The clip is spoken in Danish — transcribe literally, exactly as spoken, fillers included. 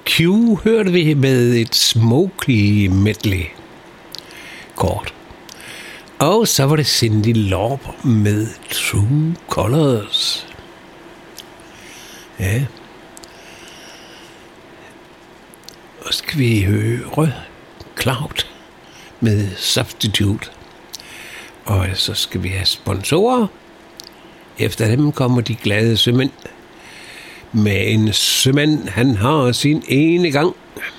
Q hørte vi med et Smokey medley kort. Og så var det Cyndi Lauper med True Colors. Ja. Og så skal vi høre Cloud med Substitute. Og så skal vi have sponsorer. Efter dem kommer de glade sømænd. Med en sømand, han har sin ene gang.